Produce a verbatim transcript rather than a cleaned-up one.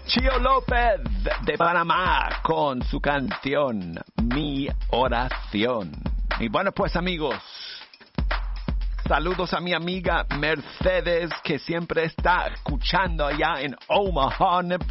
Chio López de Panamá con su canción Mi Oración. Y bueno, pues amigos, saludos a mi amiga Mercedes, que siempre está escuchando allá en Omaha, Nebraska.